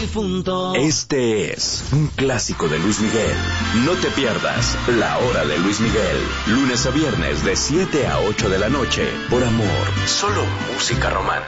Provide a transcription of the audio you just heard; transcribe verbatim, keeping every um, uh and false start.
difunto. Este es un clásico de Luis Miguel. No te pierdas La Hora de Luis Miguel. Lunes a viernes de siete a ocho de la noche. Por amor, solo música romántica.